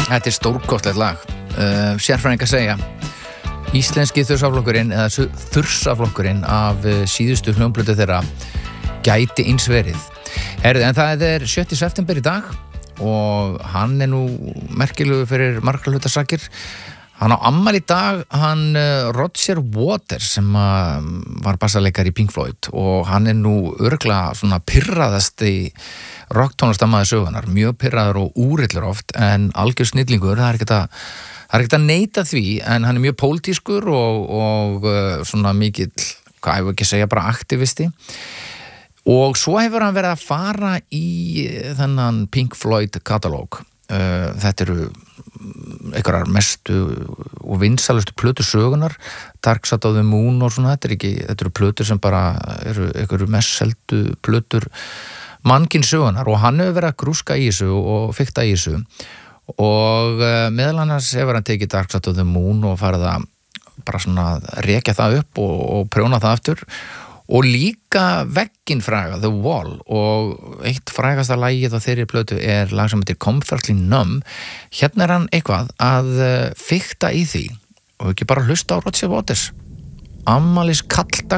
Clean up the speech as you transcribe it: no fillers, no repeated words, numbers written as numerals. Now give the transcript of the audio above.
Þetta stórkostlegt lag. Sérfræðingar segja íslenski þursaflokkurinn eða þursaflokkurinn af síðustu hljómplötu þeirra gæti eins verið. En það 7. september í dag og hann nú merkilegur fyrir margra hlutasakir. Hann á afmæli í dag, Roger Waters sem var bassaleikari í Pink Floyd og hann nú örugglega svona pirraðasti rocktónlistarmaður sögunar, mjög pirraður og úrillur oft en algjör snillingur, það er ekkert að neita því en hann mjög pólitískur og svona mikill, hvað ég ekki segja, bara aktivisti og svo hefur hann verið að fara í þennan Pink Floyd katalóg. Þetta eru einhverjar mestu og vinsalustu plötur sögunar, Dark Side of the Moon og svona, þetta eru plötur sem bara eru einhverju mest seldu plötur mannkins sögunar og hann hefur verið að grúska í þessu og fikta í þessu og meðal annars hefur hann tekið Dark Side of the Moon og farið að bara svona rekja það upp og prjóna það aftur og líka vegginn fræga, The Wall og eitt frægasta lagið á þeirri plötu lag sem heitir Comfortably Numb. Hérna hann eitthvað að fikta í því og ekki bara hlusta á Roger Waters afmælis kalldag